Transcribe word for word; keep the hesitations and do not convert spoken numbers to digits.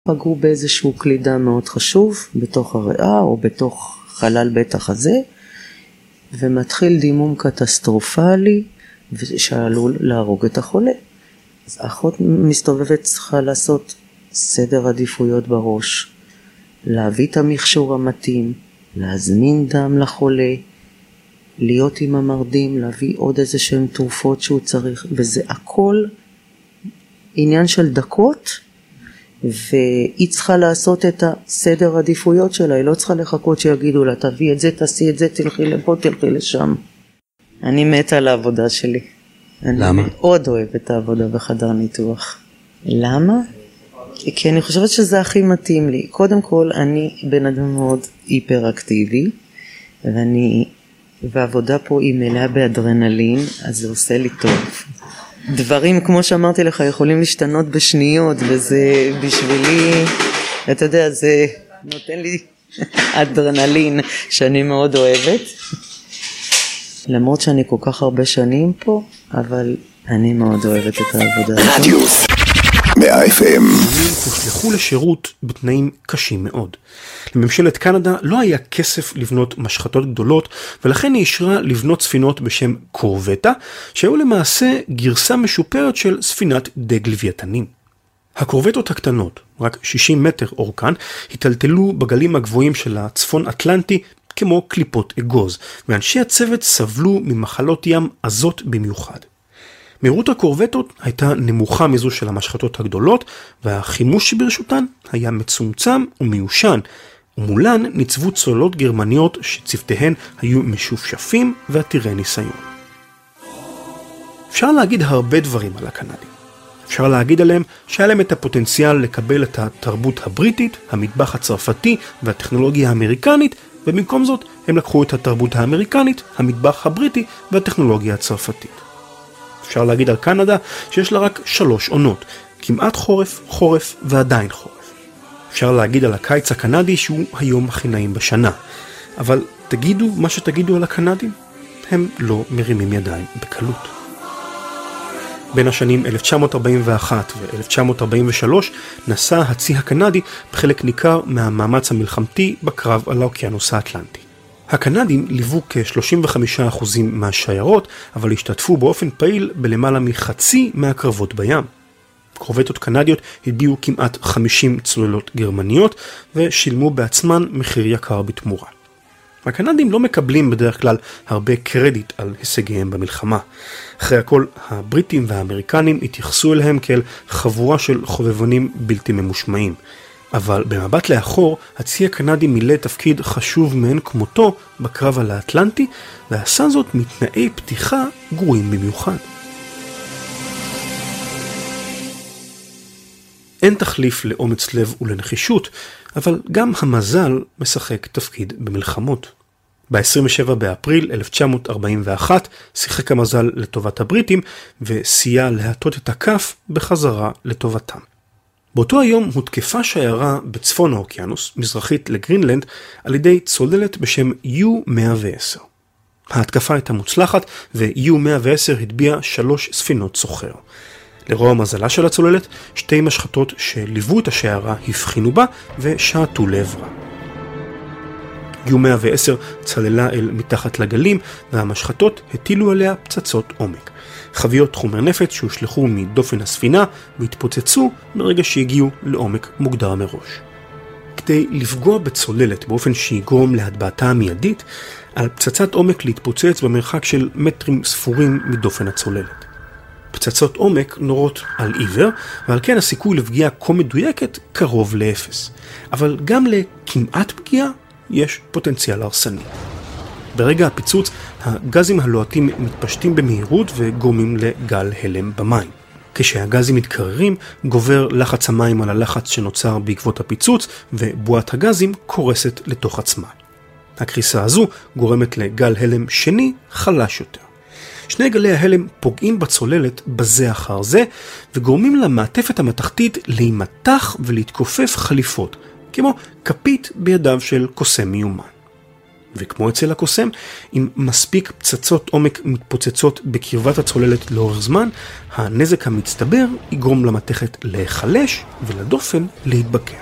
פגעו באיזשהו קלידה מאוד חשוב, בתוך הריאה או בתוך חלל בית החזה, ומתחיל דימום קטסטרופלי, שעלול להרוג את החולה. אז האחות מסתובבת צריכה לעשות סדר עדיפויות בראש, להביא את המכשור המתאים, להזמין דם לחולה, להיות עם המרדים, להביא עוד איזה שהן תרופות שהוא צריך, וזה הכל עניין של דקות, והיא צריכה לעשות את הסדר עדיפויות שלה, היא לא צריכה לחכות שיגידו לה, תביא את זה, תעשי את זה, תלכי לפה, תלכי לשם. אני מתה על העבודה שלי. למה? אני מאוד אוהבת את העבודה בחדר ניתוח. למה? כי אני חושבת שזה הכי מתאים לי. קודם כל, אני בן אדם מאוד היפראקטיבי, ואני, והעבודה פה היא מלאה באדרנלין, אז זה עושה לי טוב. דברים, כמו שאמרתי לך, יכולים להשתנות בשניות, וזה בשבילי, אתה יודע, זה נותן לי אדרנלין שאני מאוד אוהבת. למרות שאני כל כך הרבה שנים פה, אבל אני מאוד אוהבת את העבודה הזאת. רדיוס מאה אף אם. הושלחו לשירות בתנאים קשים מאוד. לממשלת קנדה לא היה כסף לבנות משחטות גדולות, ולכן היא אישרה לבנות ספינות בשם קורבטה, שהיו למעשה גרסה משופרת של ספינת דג לוויתנים. הקורבטות הקטנות, רק שישים מטר אורכן, התלתלו בגלים הגבוהים של הצפון אטלנטי כמו קליפות אגוז, ואנשי הצוות סבלו ממחלות ים עזות במיוחד. מהירות הקורבטות הייתה נמוכה מזו של המשחטות הגדולות, והחימוש שברשותן היה מצומצם ומיושן, ומולן ניצבו צוללות גרמניות שצוותיהן היו משופשפים ועתירי ניסיון. אפשר להגיד הרבה דברים על הקנדים. אפשר להגיד עליהם שהיה להם את הפוטנציאל לקבל את התרבות הבריטית, המטבח הצרפתי והטכנולוגיה האמריקנית, ובמקום זאת הם לקחו את התרבות האמריקנית, המטבח הבריטי והטכנולוגיה הצרפתית. אפשר להגיד על קנדה שיש לה רק שלוש עונות, כמעט חורף, חורף ועדיין חורף. אפשר להגיד על הקיץ הקנדי שהוא היום הכי נעים בשנה. אבל תגידו מה שתגידו על הקנדים, הם לא מרימים ידיים בקלות. בין השנים אלף תשע מאות ארבעים ואחת ו-אלף תשע מאות ארבעים ושלוש נסע הצי הקנדי בחלק ניכר מהמאמץ המלחמתי בקרב על האוקיינוס האטלנטי. הקנדים ליוו כ-שלושים וחמישה אחוז מהשיירות, אבל השתתפו באופן פעיל בלמעלה מחצי מהקרבות בים. קורבטות קנדיות הביאו כמעט חמישים צוללות גרמניות ושילמו בעצמן מחיר יקר בתמורה. הקנדים לא מקבלים בדרך כלל הרבה קרדיט על הישגיהם במלחמה. אחרי הכל, הבריטים והאמריקנים התייחסו אליהם כאל חבורה של חובבנים בלתי ממושמעים. אבל במבט לאחור, הצי הקנדי מילא תפקיד חשוב מאין כמותו בקרב על האטלנטי, ועשה זאת מתנאי פתיחה גרועים במיוחד. אין תחליף לאומץ לב ולנחישות, אבל גם המזל משחק תפקיד במלחמות. ב-עשרים ושבעה באפריל אלף תשע מאות ארבעים ואחת שיחק המזל לטובת הבריטים, וסייע להטות את הכף בחזרה לטובתם. באותו היום הותקפה שיירה בצפון האוקיינוס, מזרחית לגרינלנד, על ידי צוללת בשם יו מאה ועשר. ההתקפה הייתה מוצלחת, ו-יו מאה ועשר הטביע שלוש ספינות סוחר. לרוע מזלה של הצוללת, שתי משחטות שליוו את השיירה הבחינו בה ושעטו לעברה. יו מאה ועשר צללה אל מתחת לגלים, והמשחטות הטילו עליה פצצות עומק. חביות חומר נפץ שהושלחו מדופן הספינה והתפוצצו ברגע שהגיעו לעומק מוגדר מראש. כדי לפגוע בצוללת באופן שיגרום להטבעתה המיידית, על פצצת עומק להתפוצץ במרחק של מטרים ספורים מדופן הצוללת. פצצות עומק נורות על עיוור, ועל כן הסיכוי לפגיעה כה מדויקת קרוב לאפס. אבל גם לכמעט פגיעה יש פוטנציאל הרסני. ברגע הפיצוץ, הגזים הלוהטים מתפשטים במהירות וגורמים לגל הלם במים. כשהגזים מתקררים, גובר לחץ המים על הלחץ שנוצר בעקבות הפיצוץ, ובועת הגזים קורסת לתוך עצמה. הקריסה הזו גורמת לגל הלם שני חלש יותר. שני גלי ההלם פוגעים בצוללת בזה אחר זה, וגורמים למעטפת המתכתית להימתח ולהתכופף חליפות, כמו כפית בידיו של קוסם מיומן. וכמו אצל הקוסם, אם מספיק פצצות עומק מתפוצצות בקרבת הצוללת לאורך זמן, הנזק המצטבר יגרום למתכת להיחלש ולדופן להתבקע.